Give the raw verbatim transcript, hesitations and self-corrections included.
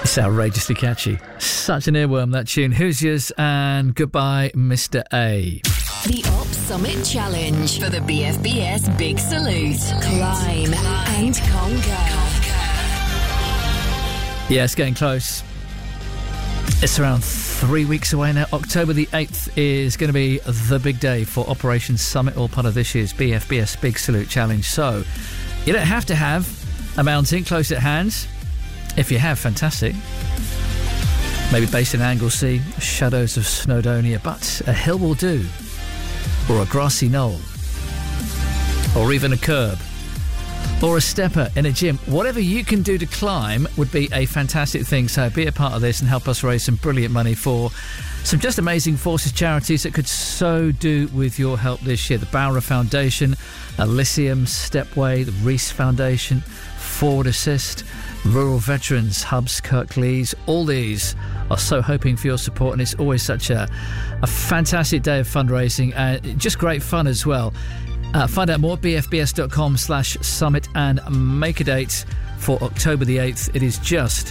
It's outrageously catchy. Such an earworm, that tune. Who's yours and goodbye, Mister A. The Op Summit Challenge for the B F B S Big Salute. Climb and conquer. Yeah, it's getting close. It's around three weeks away now. October the eighth is going to be the big day for Operation Summit, all part of this year's B F B S Big Salute Challenge. So, you don't have to have a mountain close at hand. If you have, fantastic. Maybe based in Anglesey, shadows of Snowdonia, but a hill will do. Or a grassy knoll. Or even a curb. Or a stepper in a gym. Whatever you can do to climb would be a fantastic thing. So be a part of this and help us raise some brilliant money for some just amazing Forces charities that could so do with your help this year. The Bowra Foundation, Elysium, Stepway, the Reese Foundation, Forward Assist, Rural Veterans Hubs, Kirklees. All these are so hoping for your support, and it's always such a, a fantastic day of fundraising and just great fun as well. Uh, find out more at bfbs.com slash summit and make a date for October the eighth. It is just